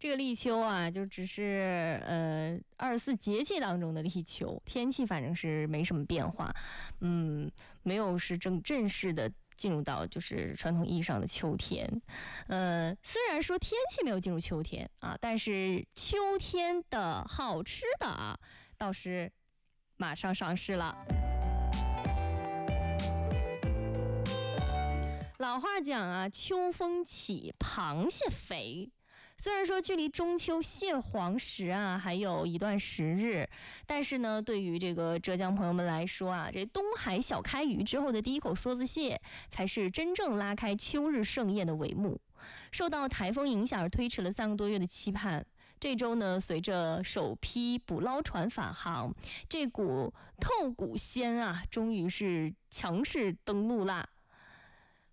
这个立秋啊，就只是24节气当中的立秋，天气反正是没什么变化，没有是正式的进入到就是传统意义上的秋天。虽然说天气没有进入秋天啊，但是秋天的好吃的啊，倒是马上上市了。老话讲啊，秋风起，螃蟹肥。虽然说距离中秋蟹黄时啊还有一段时日，但是呢，对于这个浙江朋友们来说啊，这东海小开渔之后的第一口梭子蟹，才是真正拉开秋日盛宴的帷幕。受到台风影响而推迟了3个多月的期盼，这周呢，随着首批捕捞船返航，这股透骨鲜啊，终于是强势登陆啦。